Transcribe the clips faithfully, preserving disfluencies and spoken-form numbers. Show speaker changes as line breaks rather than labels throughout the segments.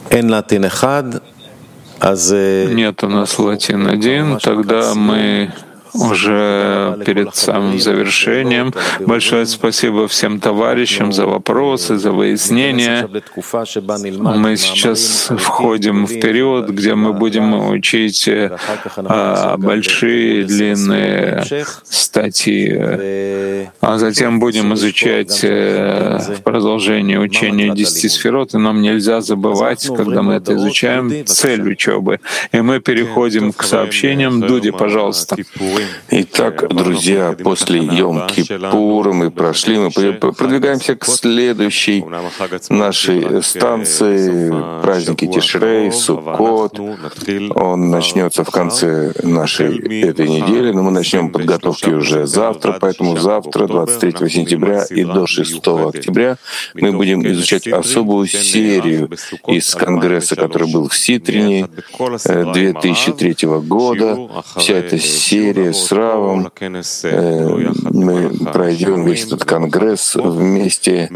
Нет у нас латин один, тогда мы уже перед самым завершением. Большое спасибо всем товарищам за вопросы, за выяснения. Мы сейчас входим в период, где мы будем учить а, большие, длинные статьи, а затем будем изучать в продолжении учения десяти сферот, и нам нельзя забывать, когда мы это изучаем, цель учебы. И мы переходим к сообщениям. Дуди, пожалуйста.
Итак, друзья, после Йом-Кипура мы прошли, мы продвигаемся к следующей нашей станции, праздники Тишрей, Суккот. Он начнется в конце нашей этой недели, но мы начнем подготовки уже завтра, поэтому завтра, двадцать третьего сентября и до шестого октября, мы будем изучать особую серию из Конгресса, который был в Ситрине две тысячи третьего года. Вся эта серия с Равом, э, мы пройдем весь этот Конгресс вместе.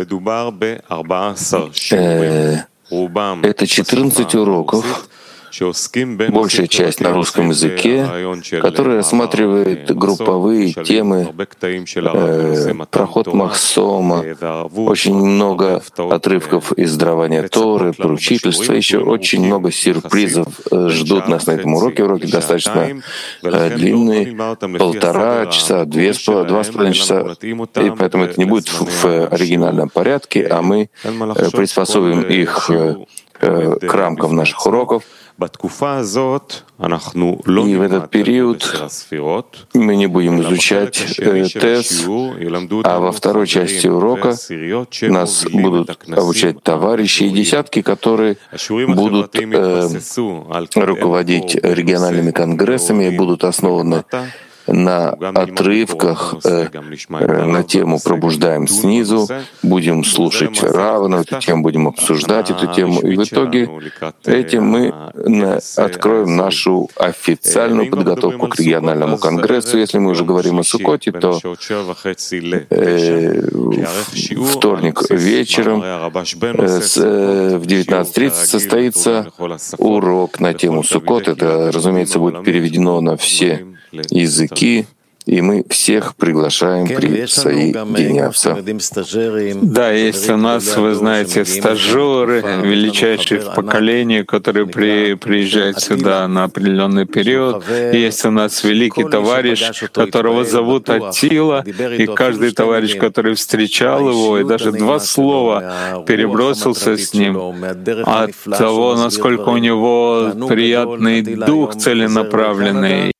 Э, это четырнадцать уроков, большая часть на русском языке, который рассматривает групповые темы, э, проход Махсома, очень много отрывков из дарования Торы, поручительства, еще очень много сюрпризов ждут нас на этом уроке. Уроки достаточно э, длинные, полтора часа, две, два с половиной часа, и поэтому это не будет в, в оригинальном порядке, а мы э, приспособим их э, к рамкам наших уроков. И в этот период мы не будем изучать э, ТЭС, а во второй части урока нас будут обучать товарищи и десятки, которые будут э, руководить региональными конгрессами и будут основаны на отрывках э, на тему «Пробуждаем снизу», будем слушать Рава, на эту тему будем обсуждать эту тему, и в итоге этим мы откроем нашу официальную подготовку к региональному конгрессу. Если мы уже говорим о Суккоте, то э, вторник вечером э, с, э, в девятнадцать тридцать состоится урок на тему Суккот. Это, разумеется, будет переведено на все языки, и мы всех приглашаем присоединяться.
Да, есть у нас, вы знаете, стажеры, величайшие в поколении, которые при, приезжают сюда на определенный период. Есть у нас великий товарищ, которого зовут Атила, и каждый товарищ, который встречал его, и даже два слова перебросился с ним от того, насколько у него приятный дух целенаправленный,